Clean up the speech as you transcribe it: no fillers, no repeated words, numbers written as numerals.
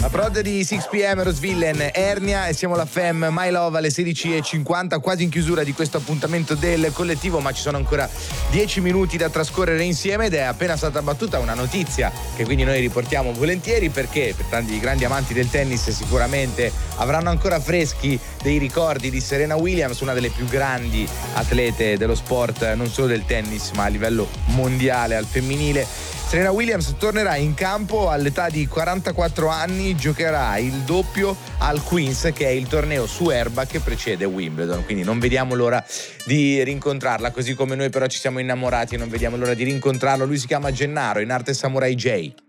Approdo di 6pm Rosvillen, Ernia, e siamo la Fem My Love alle 16:50, quasi in chiusura di questo appuntamento del collettivo, ma ci sono ancora 10 minuti da trascorrere insieme ed è appena stata battuta una notizia che quindi noi riportiamo volentieri, perché per tanti grandi amanti del tennis sicuramente avranno ancora freschi dei ricordi di Serena Williams, una delle più grandi atlete dello sport, non solo del tennis ma a livello mondiale al femminile. Serena Williams tornerà in campo all'età di 44 anni, giocherà il doppio al Queen's, che è il torneo su erba che precede Wimbledon, quindi non vediamo l'ora di rincontrarla, così come noi però ci siamo innamorati e non vediamo l'ora di rincontrarlo. Lui si chiama Gennaro, in arte Samurai J.